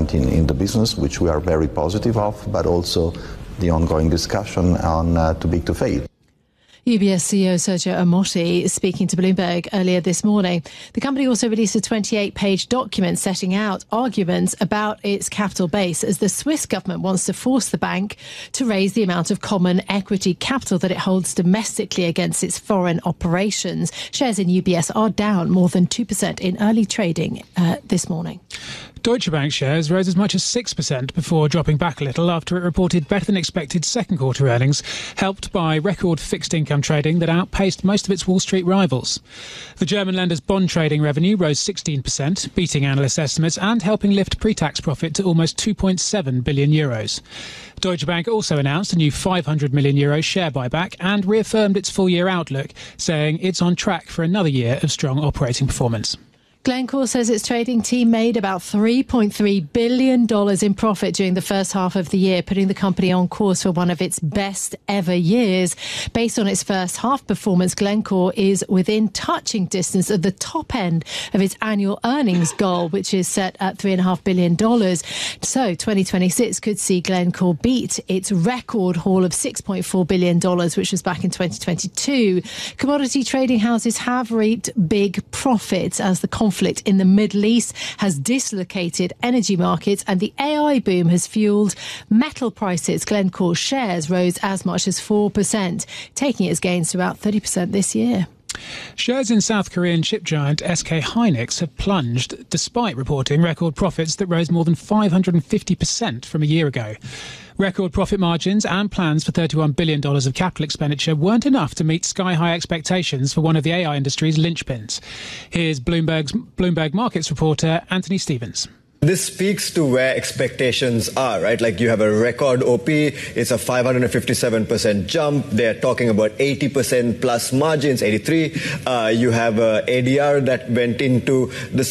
investment in the business, which we are very positive of, but also the ongoing discussion on too big to fail. UBS CEO Sergio Ermotti speaking to Bloomberg earlier this morning. The company also released a 28-page document setting out arguments about its capital base as the Swiss government wants to force the bank to raise the amount of common equity capital that it holds domestically against its foreign operations. Shares in UBS are down more than 2% in early trading this morning. Deutsche Bank shares rose as much as 6% before dropping back a little after it reported better than expected second quarter earnings, helped by record fixed income trading that outpaced most of its Wall Street rivals. The German lender's bond trading revenue rose 16%, beating analyst estimates and helping lift pre-tax profit to almost €2.7 billion. Deutsche Bank also announced a new €500 million share buyback and reaffirmed its full-year outlook, saying it's on track for another year of strong operating performance. Glencore says its trading team made about $3.3 billion in profit during the first half of the year, putting the company on course for one of its best ever years. Based on its first half performance, Glencore is within touching distance of the top end of its annual earnings goal, which is set at $3.5 billion. So 2026 could see Glencore beat its record haul of $6.4 billion, which was back in 2022. Commodity trading houses have reaped big profits as the conflict in the Middle East has dislocated energy markets and the AI boom has fueled metal prices. Glencore shares rose as much as 4%, taking its gains to about 30% this year. Shares in South Korean chip giant SK Hynix have plunged despite reporting record profits that rose more than 550% from a year ago. Record profit margins and plans for $31 billion of capital expenditure weren't enough to meet sky-high expectations for one of the AI industry's linchpins. Here's Bloomberg Markets reporter Anthony Stevens. This speaks to where expectations are, right? Like you have a record OP, it's a 557% jump. They're talking about 80% plus margins, 83. You have ADR that went into the